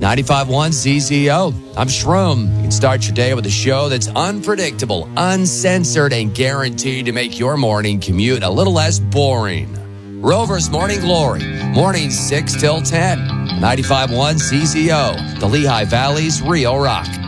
95.1 CZO. I'm Shroom. You can start your day with a show that's unpredictable, uncensored, and guaranteed to make your morning commute a little less boring. Rover's Morning Glory, mornings 6 till 10. 95.1 CZO, the Lehigh Valley's Real Rock.